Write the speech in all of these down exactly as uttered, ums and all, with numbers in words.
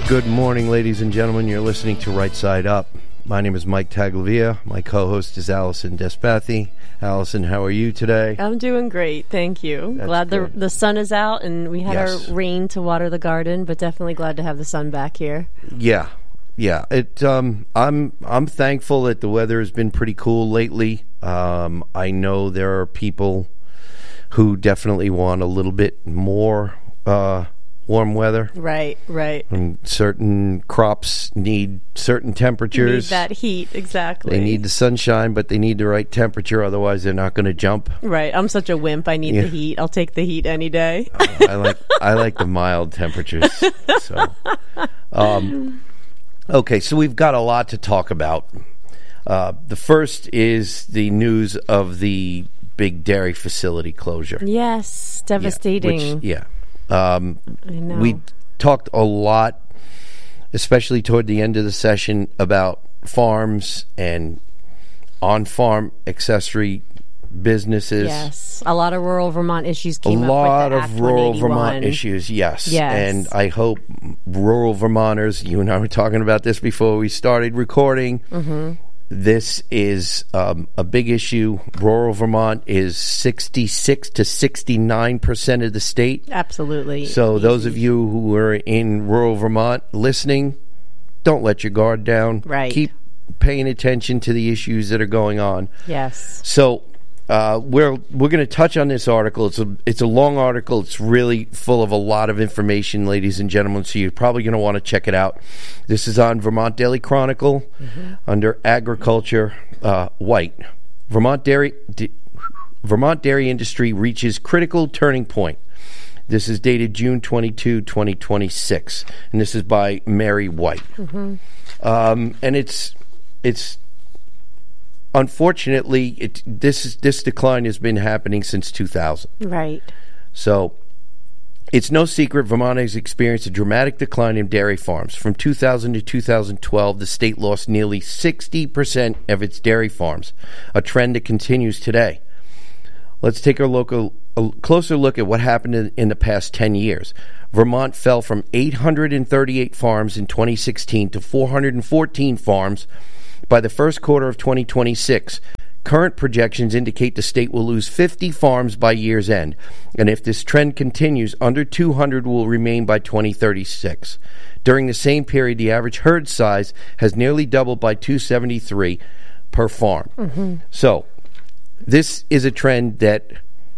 Good morning, ladies and gentlemen. You're listening to Right Side Up. My name is Mike Taglavia. My co-host is Allison Despathy. Allison, how are you today? I'm doing great, thank you. That's glad the good. the sun is out, and we had Yes. our rain to water the garden, but definitely glad to have the sun back here. Yeah, yeah. It. Um, I'm. I'm thankful that the weather has been pretty cool lately. Um, I know there are people who definitely want a little bit more uh, warm weather. Right, right. And certain crops need certain temperatures. Need that heat, exactly. They need the sunshine, but they need the right temperature. Otherwise, they're not going to jump. Right. I'm such a wimp. I need Yeah. the heat. I'll take the heat any day. uh, I like I like the mild temperatures. So, um, okay, so we've got a lot to talk about. Uh, the first is the news of the big dairy facility closure. Yes, devastating. Yeah. Which, yeah. Um, I know. We talked a lot, especially toward the end of the session, about farms and on-farm accessory businesses. Yes, a lot of rural Vermont issues A came up lot with the of Act rural one eighty-one. Vermont issues, yes. Yes. And I hope rural Vermonters, you and I were talking about this before we started recording, Mm-hmm. this is um, a big issue. Rural Vermont is sixty-six to sixty-nine percent of the state. Absolutely. So those of you who are in rural Vermont listening, don't let your guard down. Right. Keep paying attention to the issues that are going on. Yes. So uh, we're we're going to touch on this article. It's a it's a long article. It's really full of a lot of information, ladies and gentlemen. So you're probably going to want to check it out. This is on Vermont Daily Chronicle mm-hmm. under Agriculture. Uh, white Vermont dairy d- Vermont dairy industry reaches critical turning point. This is dated June twenty-second, twenty twenty-six, and this is by Mary White. Mm-hmm. Um, and it's it's. Unfortunately, it, this this decline has been happening since two thousand. Right. So, it's no secret Vermont has experienced a dramatic decline in dairy farms. From two thousand to two thousand twelve, the state lost nearly sixty percent of its dairy farms, a trend that continues today. Let's take a, local, a closer look at what happened in, in the past ten years. Vermont fell from eight hundred thirty-eight farms in twenty sixteen to four hundred fourteen farms by the first quarter of twenty twenty-six. Current projections indicate the state will lose fifty farms by year's end, and if this trend continues, under two hundred will remain by twenty thirty-six. During the same period, the average herd size has nearly doubled by two hundred seventy-three per farm. Mm-hmm. So, this is a trend that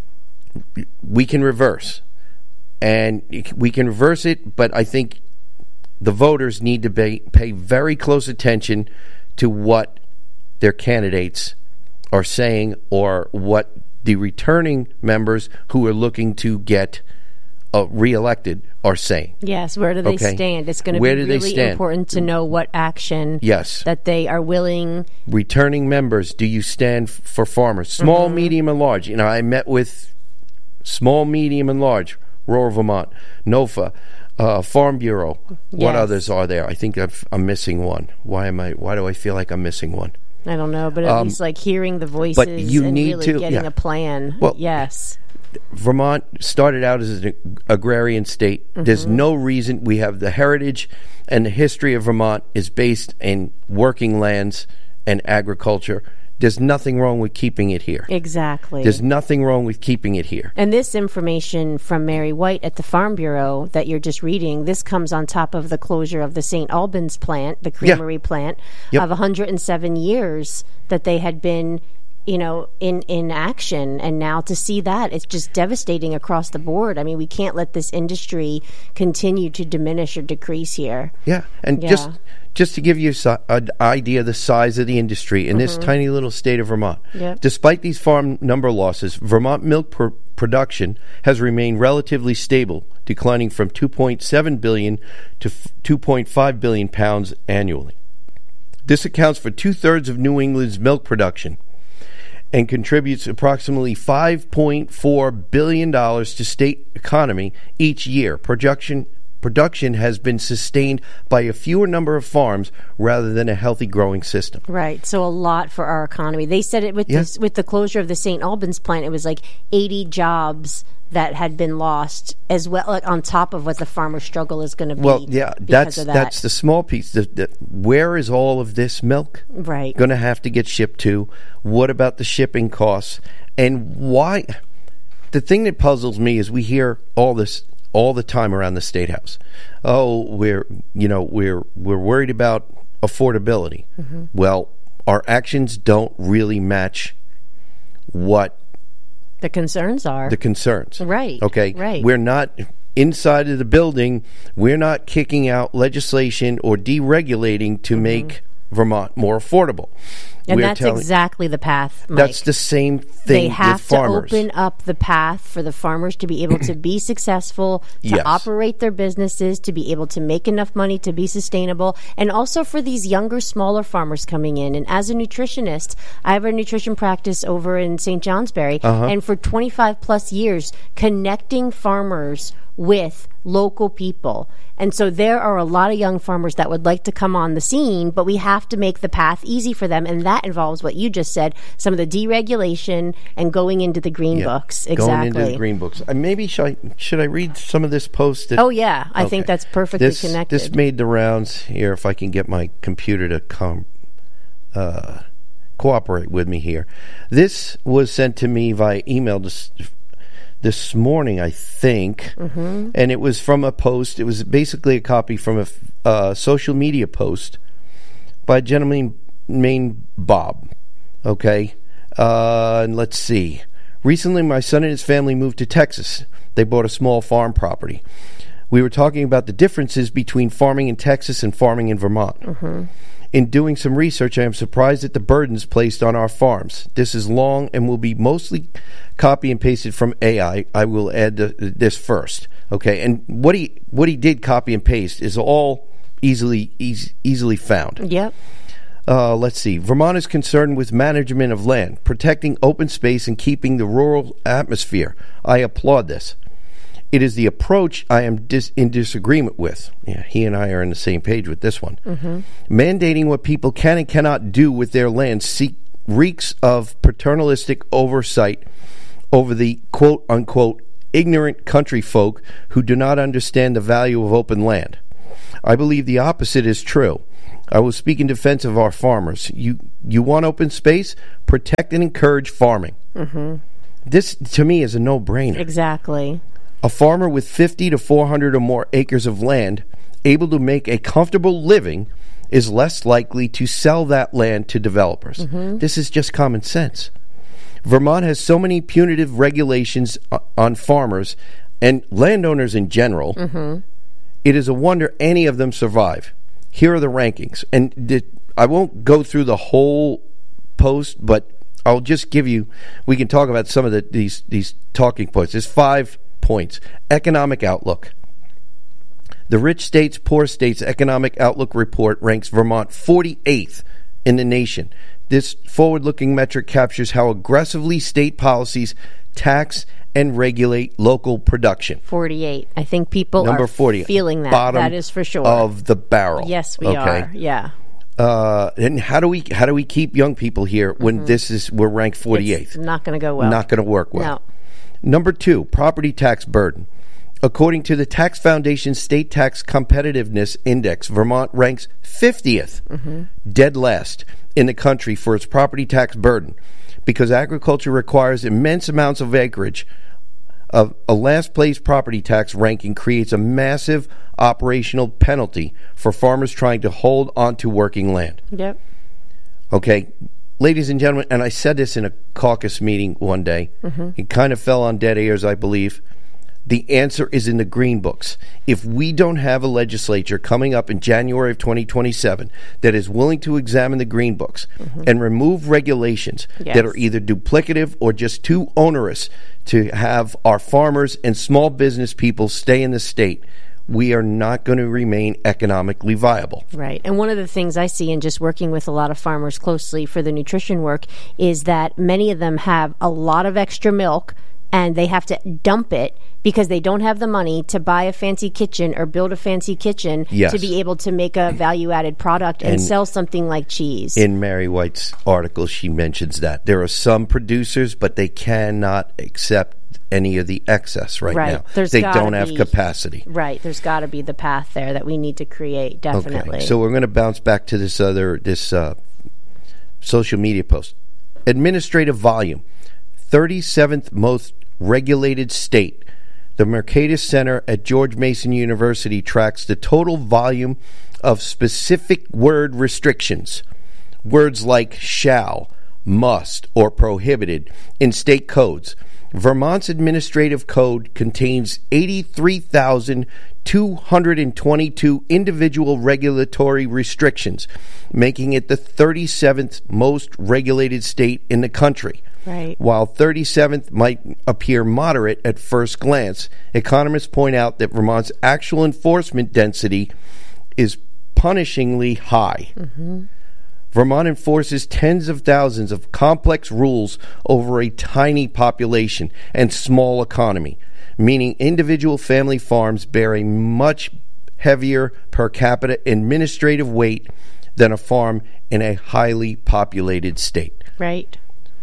we can reverse, and we can reverse it, but I think the voters need to pay, pay very close attention to what their candidates are saying or what the returning members who are looking to get uh, reelected are saying. Yes, where do they Okay. stand? It's going to Where be do they really stand? important to know what action Yes. that they are willing. Returning members, do you stand f- for farmers? Small, Mm-hmm. medium, and large. You know, I met with small, medium, and large, rural Vermont, NOFA, uh, Farm Bureau. What Yes. others are there? I think I've, I'm missing one. Why am I? Why do I feel like I'm missing one? I don't know, but at Um, least like hearing the voices but you and need really to- getting yeah. a plan. Well, yes. Vermont started out as an agrarian state. Mm-hmm. There's no reason. We have the heritage and the history of Vermont is based in working lands and agriculture. There's nothing wrong with keeping it here. Exactly. There's nothing wrong with keeping it here. And this information from Mary White at the Farm Bureau that you're just reading, this comes on top of the closure of the Saint Albans plant, the creamery Yeah. plant, Yep. of one hundred seven years that they had been, you know, in, in action. And now to see that, it's just devastating across the board. I mean, we can't let this industry continue to diminish or decrease here. Yeah, and Yeah. just just to give you si- an idea of the size of the industry in this tiny little state of Vermont, Yep. despite these farm number losses, Vermont milk pr- production has remained relatively stable, declining from two point seven billion to f- two point five billion pounds annually. This accounts for two-thirds of New England's milk production and contributes approximately five point four billion dollars to state economy each year. Production production has been sustained by a fewer number of farms rather than a healthy growing system. Right. So a lot for our economy. They said it with Yeah. this, with the closure of the Saint Albans plant, it was like eighty jobs that had been lost as well, like on top of what the farmer struggle is going to be. Well, yeah, because that's of that. that's the small piece. The, the, where is all of this milk right. going to have to get shipped to? What about the shipping costs? And why? The thing that puzzles me is we hear all this all the time around the State House. Oh, we're you know we're we're worried about affordability. Mm-hmm. Well, our actions don't really match what the concerns are. The concerns. Right. Okay. Right. We're not inside of the building. We're not kicking out legislation or deregulating to mm-hmm. make Vermont more affordable. And We're that's telling, exactly the path, Mike. That's the same thing They have with to farmers. open up the path for the farmers to be able to be successful, to Yes. operate their businesses, to be able to make enough money to be sustainable, and also for these younger, smaller farmers coming in. And as a nutritionist, I have a nutrition practice over in Saint Johnsbury, Uh-huh. and for twenty-five plus years, connecting farmers with local people. And so there are a lot of young farmers that would like to come on the scene, but we have to make the path easy for them. And that involves what you just said, some of the deregulation and going into the green Yeah, books. Exactly. Going into the green books. Uh, maybe should I, should I read some of this post? That, oh, yeah. I okay. think that's perfectly this, connected. This made the rounds here, if I can get my computer to come uh, cooperate with me here. This was sent to me via email this, this morning, I think, mm-hmm. and it was from a post. It was basically a copy from a uh, social media post by a gentleman named Bob. Okay, uh, and let's see. Recently, my son and his family moved to Texas. They bought a small farm property. We were talking about the differences between farming in Texas and farming in Vermont. Mm-hmm. In doing some research, I am surprised at the burdens placed on our farms. This is long and will be mostly copy and pasted from A I. I will add the, this first. Okay, and what he what he did copy and paste is all easily easy, easily found. Yep. Uh, let's see. Vermont is concerned with management of land, protecting open space, and keeping the rural atmosphere. I applaud this. It is the approach I am dis- in disagreement with. Yeah, he and I are on the same page with this one. Mm-hmm. Mandating what people can and cannot do with their land seek, reeks of paternalistic oversight over the quote-unquote ignorant country folk who do not understand the value of open land. I believe the opposite is true. I will speak in defense of our farmers. You you want open space? Protect and encourage farming. Mm-hmm. This, to me, is a no-brainer. Exactly. A farmer with fifty to four hundred or more acres of land, able to make a comfortable living, is less likely to sell that land to developers. Mm-hmm. This is just common sense. Vermont has so many punitive regulations on farmers and landowners in general. Mm-hmm. It is a wonder any of them survive. Here are the rankings. And the, I won't go through the whole post, but I'll just give you, we can talk about some of the, these, these talking points. There's five points. Economic outlook. The Rich States, Poor States Economic Outlook Report ranks Vermont forty-eighth in the nation. This forward-looking metric captures how aggressively state policies tax and regulate local production. forty-eight. I think people Number are forty, feeling that. bottom that is for sure. Of the barrel. Yes, we okay? are. Yeah. Uh, and how do we how do we keep young people here when mm-hmm. this is we're ranked forty-eighth? It's not going to go well. Not going to work well. No. Number two, property tax burden. According to the Tax Foundation State Tax Competitiveness Index, Vermont ranks fiftieth, mm-hmm. dead last in the country for its property tax burden. Because agriculture requires immense amounts of acreage, a, a last-place property tax ranking creates a massive operational penalty for farmers trying to hold on to working land. Yep. Okay, ladies and gentlemen, and I said this in a caucus meeting one day. Mm-hmm. It kind of fell on dead ears, I believe. The answer is in the green books. If we don't have a legislature coming up in January of twenty twenty-seven that is willing to examine the green books mm-hmm. and remove regulations yes. that are either duplicative or just too onerous to have our farmers and small business people stay in the state, we are not going to remain economically viable. Right. And one of the things I see in just working with a lot of farmers closely for the nutrition work is that many of them have a lot of extra milk and they have to dump it because they don't have the money to buy a fancy kitchen or build a fancy kitchen yes. to be able to make a value-added product and, and sell something like cheese. In Mary White's article, she mentions that. There are some producers, but they cannot accept any of the excess right, right. now. There's they gotta don't have be, capacity. Right. There's got to be the path there that we need to create, definitely. Okay. So we're going to bounce back to this other, this uh, social media post. Administrative volume, thirty-seventh most regulated state. The Mercatus Center at George Mason University tracks the total volume of specific word restrictions, words like shall, must, or prohibited in state codes. Vermont's administrative code contains eighty-three thousand two hundred twenty-two individual regulatory restrictions, making it the thirty-seventh most regulated state in the country. Right. While thirty-seventh might appear moderate at first glance, economists point out that Vermont's actual enforcement density is punishingly high. Mm-hmm. Vermont enforces tens of thousands of complex rules over a tiny population and small economy, meaning individual family farms bear a much heavier per capita administrative weight than a farm in a highly populated state. Right.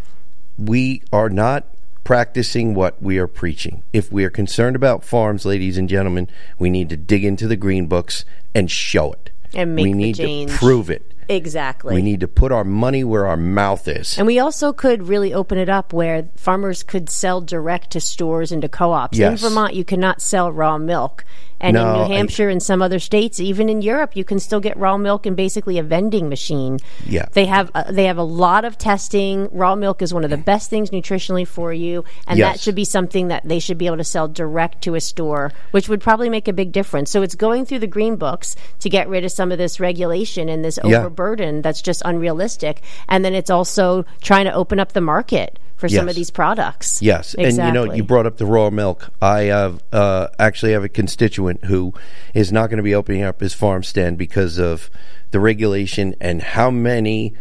We are not practicing what we are preaching. If we are concerned about farms, ladies and gentlemen, we need to dig into the green books and show it. And make we the need change. to prove it. Exactly. We need to put our money where our mouth is. And we also could really open it up where farmers could sell direct to stores and to co-ops. Yes. In Vermont, you cannot sell raw milk. And no, in New Hampshire and some other states, even in Europe, you can still get raw milk in basically a vending machine. Yeah. They have uh, they have a lot of testing. Raw milk is one of the best things nutritionally for you, and yes. that should be something that they should be able to sell direct to a store, which would probably make a big difference. So it's going through the green books to get rid of some of this regulation and this yeah. overburden that's just unrealistic. And then it's also trying to open up the market for yes. some of these products. Yes, exactly. And you know, you brought up the raw milk. I have uh, actually have a constituent who is not going to be opening up his farm stand because of the regulation and how many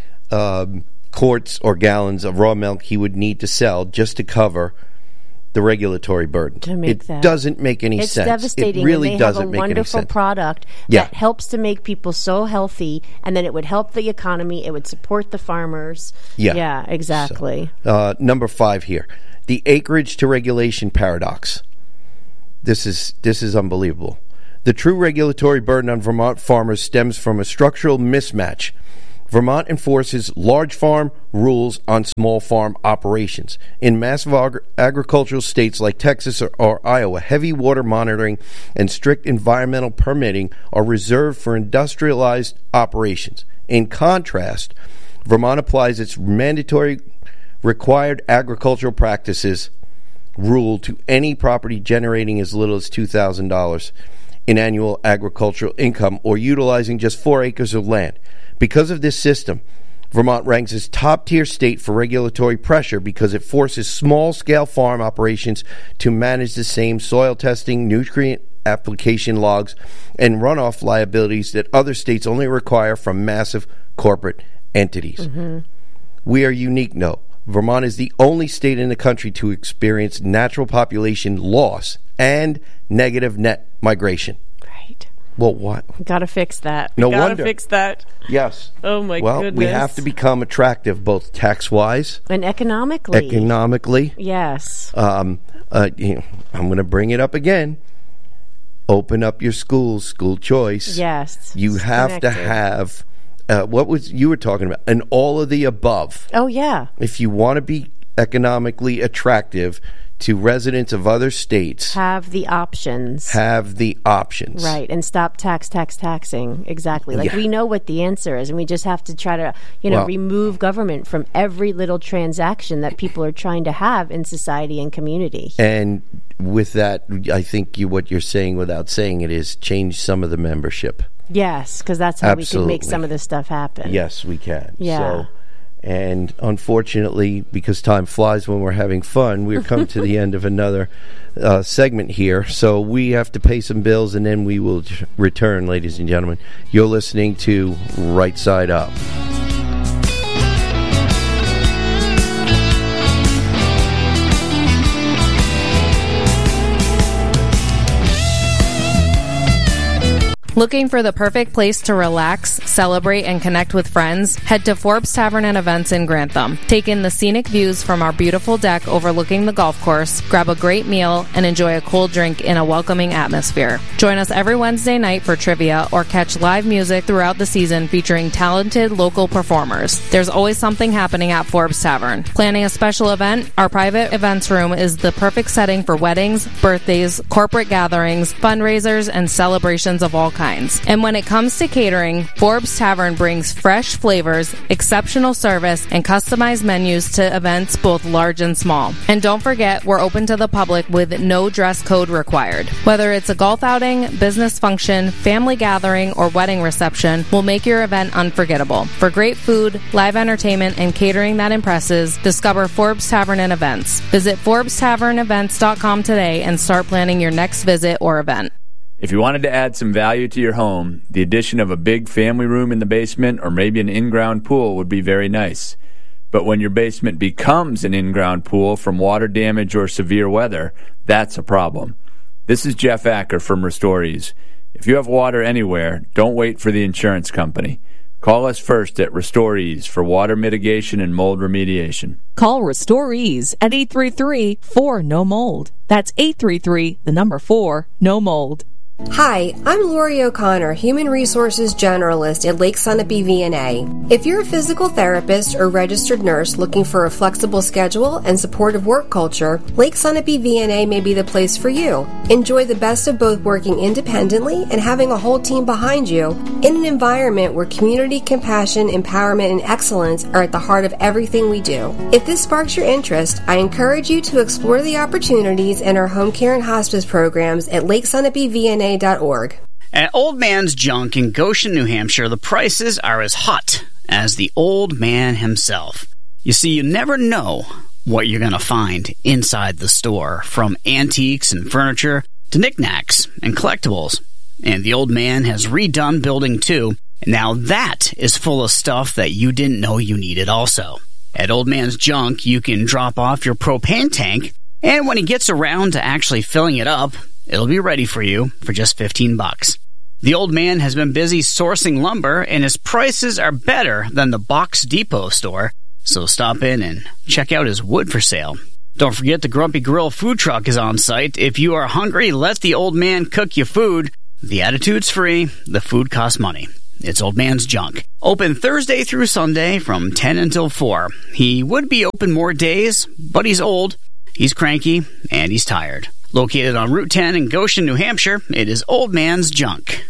um, quarts or gallons of raw milk he would need to sell just to cover the regulatory burden. To make it that. doesn't make any it's sense. Devastating. It really and they doesn't have a make any wonderful sense. product yeah. that helps to make people so healthy, and then it would help the economy. It would support the farmers. Yeah, yeah, exactly. So, uh, number five here, the acreage to regulation paradox. This is this is unbelievable. The true regulatory burden on Vermont farmers stems from a structural mismatch. Vermont enforces large farm rules on small farm operations. In massive ag- agricultural states like Texas or, or Iowa, heavy water monitoring and strict environmental permitting are reserved for industrialized operations. In contrast, Vermont applies its mandatory required agricultural practices rule to any property generating as little as two thousand dollars in annual agricultural income or utilizing just four acres of land. Because of this system, Vermont ranks as top-tier state for regulatory pressure because it forces small-scale farm operations to manage the same soil testing, nutrient application logs, and runoff liabilities that other states only require from massive corporate entities. Mm-hmm. We are unique, no. Vermont is the only state in the country to experience natural population loss and negative net migration. Right. Well, what? Got to fix that. No we gotta wonder. fix that. Yes. Oh, my well, goodness. we have to become attractive, both tax-wise and economically. Economically. Yes. Um, uh, you know, I'm going to bring it up again. Open up your schools, school choice. Yes. You it's have connected. to have, uh, what was you were talking about, an all of the above. Oh, yeah. If you want to be economically attractive to residents of other states, have the options. Have the options. Right, and stop tax, tax, taxing. Exactly. Like, yeah. we know what the answer is, and we just have to try to, you know, well, remove government from every little transaction that people are trying to have in society and community. And with that, I think you, what you're saying without saying it is change some of the membership. Yes, because that's how Absolutely. we can make some of this stuff happen. Yes, we can. Yeah. So, and unfortunately, because time flies when we're having fun, we're come to the end of another uh, segment here. So we have to pay some bills, and then we will return, ladies and gentlemen. You're listening to Right Side Up. Looking for the perfect place to relax, celebrate, and connect with friends? Head to Forbes Tavern and Events in Grantham. Take in the scenic views from our beautiful deck overlooking the golf course, grab a great meal, and enjoy a cold drink in a welcoming atmosphere. Join us every Wednesday night for trivia or catch live music throughout the season featuring talented local performers. There's always something happening at Forbes Tavern. Planning a special event? Our private events room is the perfect setting for weddings, birthdays, corporate gatherings, fundraisers, and celebrations of all kinds. And when it comes to catering, Forbes Tavern brings fresh flavors, exceptional service, and customized menus to events both large and small. And don't forget, we're open to the public with no dress code required. Whether it's a golf outing, business function, family gathering, or wedding reception, we'll make your event unforgettable. For great food, live entertainment, and catering that impresses, discover Forbes Tavern and Events. Visit Forbes Tavern Events dot com today and start planning your next visit or event. If you wanted to add some value to your home, the addition of a big family room in the basement or maybe an in-ground pool would be very nice. But when your basement becomes an in-ground pool from water damage or severe weather, that's a problem. This is Jeff Acker from RestoreEase. If you have water anywhere, don't wait for the insurance company. Call us first at RestoreEase for water mitigation and mold remediation. Call RestoreEase at eight three three, four, N O mold. That's eight three three, the number four, no mold. Hi, I'm Lori O'Connor, Human Resources Generalist at Lake Sunapee V N A. If you're a physical therapist or registered nurse looking for a flexible schedule and supportive work culture, Lake Sunapee V N A may be the place for you. Enjoy the best of both working independently and having a whole team behind you in an environment where community, compassion, empowerment, and excellence are at the heart of everything we do. If this sparks your interest, I encourage you to explore the opportunities in our home care and hospice programs at Lake Sunapee V N A dot org. At Old Man's Junk in Goshen, New Hampshire, the prices are as hot as the old man himself. You see, you never know what you're going to find inside the store, from antiques and furniture to knickknacks and collectibles. And the old man has redone Building two, and now that is full of stuff that you didn't know you needed also. At Old Man's Junk, you can drop off your propane tank, and when he gets around to actually filling it up, it'll be ready for you for just fifteen bucks. The old man has been busy sourcing lumber, and his prices are better than the Box Depot store, so stop in and check out his wood for sale. Don't forget the Grumpy Grill food truck is on site. If you are hungry, let the old man cook you food. The attitude's free, the food costs money. It's Old Man's Junk. Open Thursday through Sunday from ten until four. He would be open more days, but he's old, he's cranky, and he's tired. Located on Route ten in Goshen, New Hampshire, it is Old Man's Junk.